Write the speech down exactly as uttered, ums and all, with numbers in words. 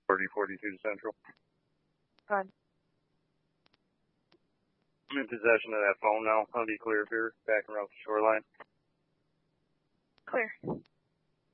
forty forty-two Central. Go ahead. I'm in possession of that phone now. I'll be clear here, back around the shoreline. Clear.